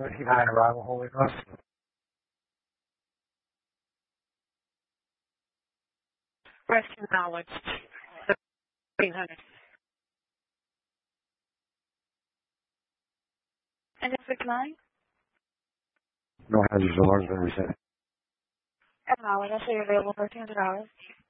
29 Arrival Holy Ghost. 1700. And then 59? No hazards alarms been reset. Acknowledge. I say you're available for $200.